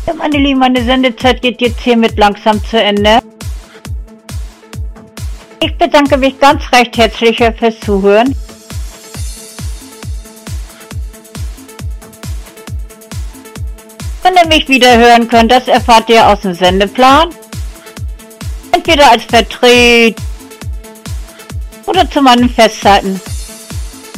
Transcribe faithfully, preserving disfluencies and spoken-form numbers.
Ja, meine Lieben, meine Sendezeit geht jetzt hiermit langsam zu Ende. Ich bedanke mich ganz recht herzlich fürs Zuhören. Wenn ihr mich wieder hören könnt, das erfahrt ihr aus dem Sendeplan. Entweder als Vertret oder zu meinen Festzeiten.